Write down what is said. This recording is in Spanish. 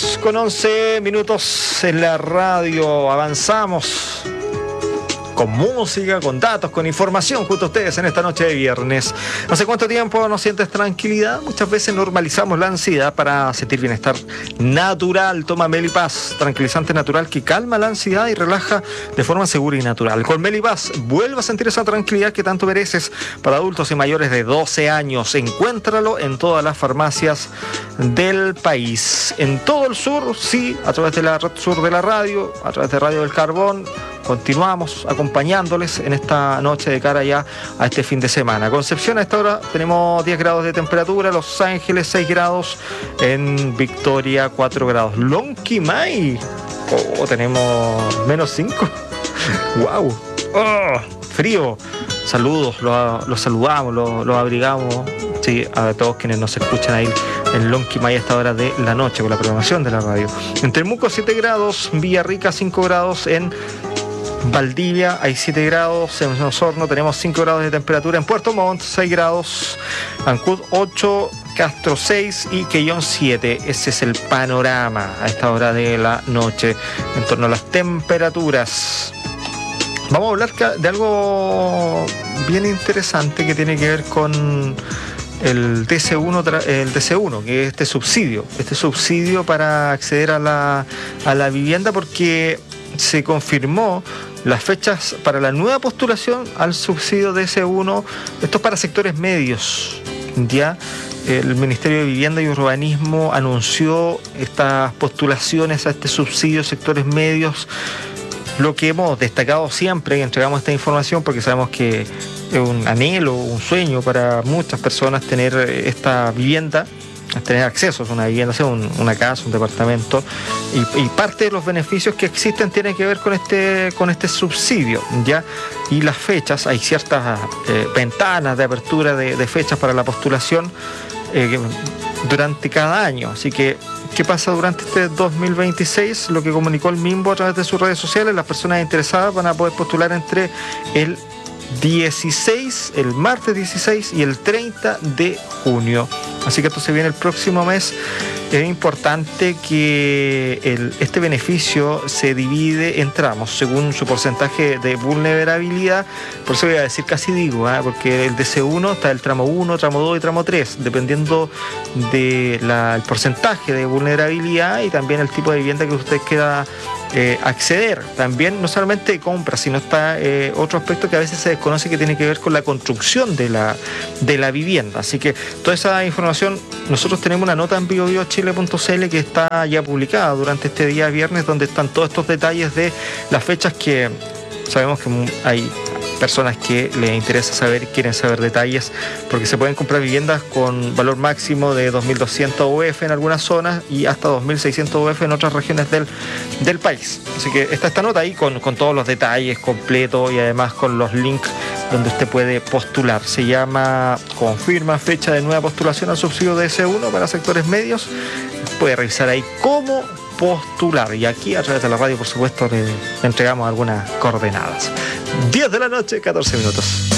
10:11 en la radio. Avanzamos con música, con datos, con información junto a ustedes en esta noche de viernes. ¿Hace cuánto tiempo no sientes tranquilidad? Muchas veces normalizamos la ansiedad para sentir bienestar natural. Toma Melipaz, tranquilizante natural que calma la ansiedad y relaja de forma segura y natural. Con Melipaz vuelve a sentir esa tranquilidad que tanto mereces. Para adultos y mayores de 12 años, encuéntralo en todas las farmacias del país. En todo el sur, sí, a través de la red sur de la radio, a través de Radio del Carbón. Continuamos acompañándoles en esta noche de cara ya a este fin de semana. Concepción, a esta hora tenemos 10 grados de temperatura, Los Ángeles 6 grados, en Victoria 4 grados. Lonquimay, tenemos menos 5. ¡Wow! ¡Oh! Frío. Saludos, los saludamos, los abrigamos. Sí, a todos quienes nos escuchan ahí en Lonquimay a esta hora de la noche con la programación de la radio. En Temuco 7 grados, Villarrica 5 grados, en Valdivia hay 7 grados, en Osorno tenemos 5 grados de temperatura, en Puerto Montt 6 grados, Ancud 8, Castro 6 y Quellón 7. Ese es el panorama a esta hora de la noche en torno a las temperaturas. Vamos a hablar de algo bien interesante que tiene que ver con el DC1, que es este subsidio para acceder a la vivienda, porque se confirmó las fechas para la nueva postulación al subsidio DC1. Esto es para sectores medios. Ya el Ministerio de Vivienda y Urbanismo anunció estas postulaciones a este subsidio sectores medios. Lo que hemos destacado siempre y entregamos esta información porque sabemos que es un anhelo, un sueño para muchas personas tener esta vivienda, tener acceso a una vivienda, sea una casa, un departamento, y parte de los beneficios que existen tienen que ver con este subsidio, ¿ya? Y las fechas, hay ciertas ventanas de apertura de fechas para la postulación durante cada año, así que ¿qué pasa durante este 2026? Lo que comunicó el MIMBO a través de sus redes sociales, las personas interesadas van a poder postular entre el martes 16 y el 30 de junio. Así que esto se viene el próximo mes. Es importante que este beneficio se divide en tramos según su porcentaje de vulnerabilidad. Por eso voy a decir casi porque el DC1 está el tramo 1, tramo 2 y tramo 3, dependiendo del porcentaje de vulnerabilidad y también el tipo de vivienda que usted quiera acceder. También no solamente compra, sino está otro aspecto que a veces se desconoce, que tiene que ver con la construcción de la vivienda. Así que toda esa información, nosotros tenemos una nota en biobiochile.cl que está ya publicada durante este día viernes, donde están todos estos detalles de las fechas, que sabemos que hay personas que les interesa saber, quieren saber detalles, porque se pueden comprar viviendas con valor máximo de 2.200 UF en algunas zonas y hasta 2.600 UF en otras regiones del país. Así que está esta nota ahí con todos los detalles completos y además con los links donde usted puede postular. Se llama Confirma fecha de nueva postulación al subsidio DC1 para sectores medios. Puede revisar ahí cómo postular, y aquí a través de la radio, por supuesto, le entregamos algunas coordenadas. 10 de la noche, 14 minutos.